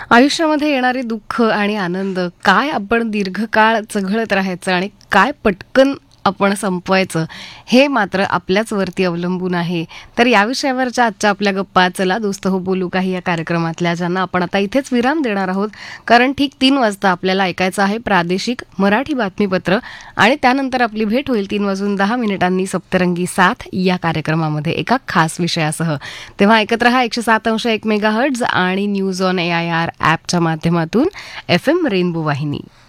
आयुष्यामध्ये येणारे दुःख आणि आनंद काय आपण दीर्घकाळ चघळत राहायचं आणि काय पटकन आपण संपवायचं हे मात्र आपल्याच वरती अवलंबून आहे. तर या विषयावरच्या आजच्या आपल्या गप्पा चला दोस्त हो बोलू काही या कार्यक्रमातल्या, ज्यांना आपण आता इथेच विराम देणार आहोत. कारण ठीक 3 वाजता आपल्याला ऐकायचं आहे प्रादेशिक मराठी बातमीपत्र आणि त्यानंतर आपली भेट होईल 3 वाजून 10 मिनिटांनी सप्तरंगी साथ या कार्यक्रमामध्ये एका खास विषयासह. तेव्हा ऐकत रहा 107.1 मेगाहर्ट्झ आणि न्यूज ऑन AIR ॲपच्या माध्यमातून FM रेनबो वाहिनी.